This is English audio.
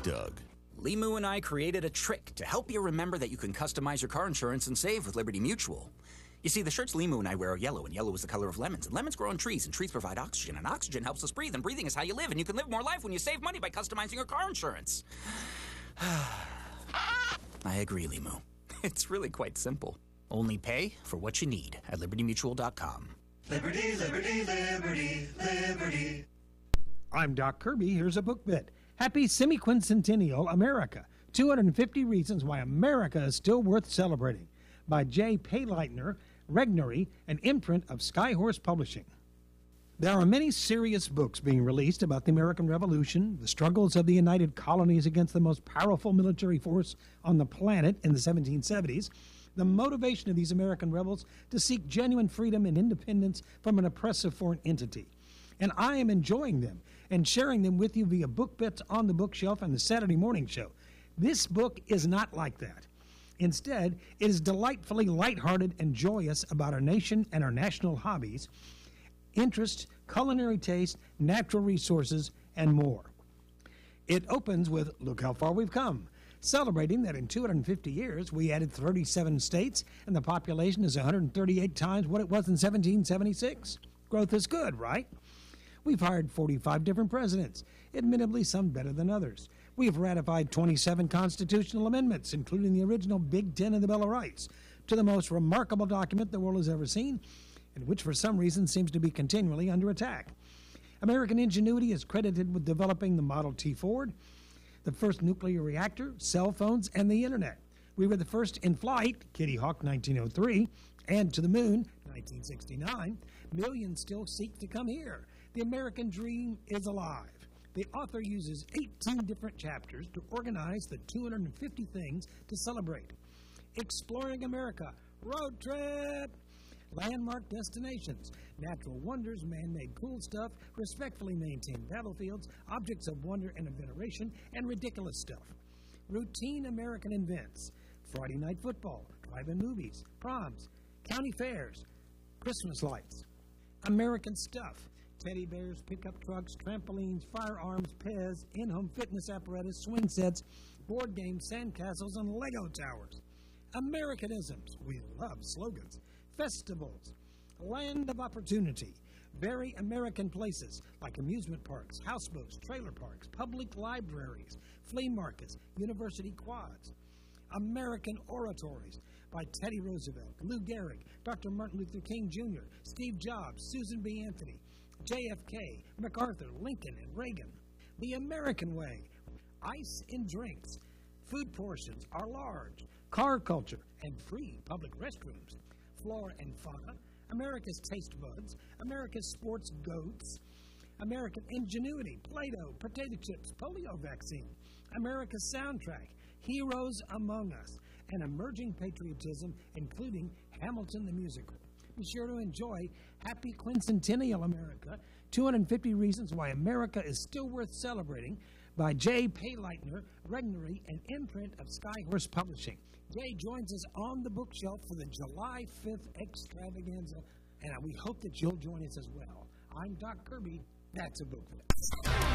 Doug. Limu and I created a trick to help you remember that you can customize your car insurance and save with Liberty Mutual. You see, the shirts Limu and I wear are yellow, and yellow is the color of lemons. And lemons grow on trees, and trees provide oxygen, and oxygen helps us breathe, and breathing is how you live, and you can live more life when you save money by customizing your car insurance. I agree, Limu. It's really quite simple. Only pay for what you need at libertymutual.com. Liberty, liberty, liberty, liberty. I'm Doc Kirby. Here's a book bit. Happy Semi-Quincentennial America. 250 Reasons Why America is Still Worth Celebrating by J. Payleitner, Regnery, an imprint of Skyhorse Publishing. There are many serious books being released about the American Revolution, the struggles of the United Colonies against the most powerful military force on the planet in the 1770s, the motivation of these American rebels to seek genuine freedom and independence from an oppressive foreign entity. And I am enjoying them and sharing them with you via Book Bits on the Bookshelf and the Saturday Morning Show. This book is not like that. Instead, it is delightfully lighthearted and joyous about our nation and our national hobbies, interests, culinary taste, natural resources, and more. It opens with Look How Far We've Come, celebrating that in 250 years we added 37 states and the population is 138 times what it was in 1776. Growth is good, right? We've hired 45 different presidents, admittedly some better than others. We've ratified 27 constitutional amendments, including the original Big Ten and the Bill of Rights, to the most remarkable document the world has ever seen, and which for some reason seems to be continually under attack. American ingenuity is credited with developing the Model T Ford, the first nuclear reactor, cell phones, and the internet. We were the first in flight, Kitty Hawk 1903, and to the moon, 1969. Millions still seek to come here. The American dream is alive. The author uses 18 different chapters to organize the 250 things to celebrate. Exploring America, road trip, landmark destinations, natural wonders, man-made cool stuff, respectfully maintained battlefields, objects of wonder and of veneration, and ridiculous stuff. Routine American events, Friday night football, drive-in movies, proms, county fairs, Christmas lights. American stuff, teddy bears, pickup trucks, trampolines, firearms, Pez, in-home fitness apparatus, swing sets, board games, sandcastles, and Lego towers. Americanisms, we love slogans. Festivals, land of opportunity, very American places like amusement parks, houseboats, trailer parks, public libraries, flea markets, university quads. American oratories by Teddy Roosevelt, Lou Gehrig, Dr. Martin Luther King Jr., Steve Jobs, Susan B. Anthony, JFK, MacArthur, Lincoln, and Reagan. The American way, ice in drinks, food portions are large, car culture, and free public restrooms. Flora and fauna, America's taste buds, America's sports goats, American ingenuity, Play-Doh, potato chips, polio vaccine, America's soundtrack, heroes among us, and emerging patriotism, including Hamilton the musical. Be sure to enjoy Happy Quincentennial America, 250 Reasons Why America is Still Worth Celebrating by J. Payleitner, Regnery, an imprint of Skyhorse Publishing. Jay joins us on the bookshelf for the July 5th extravaganza, and we hope that you'll join us as well. I'm Doc Kirby. That's a book.